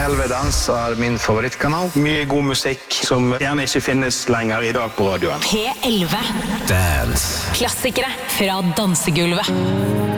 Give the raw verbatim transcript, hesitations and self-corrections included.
elleve Dans er min favorittkanal. Mye god musikk som gjerne ikke finnes lenger i dag på radioen. P elleve. Dance. Klassikere fra dansegulvet.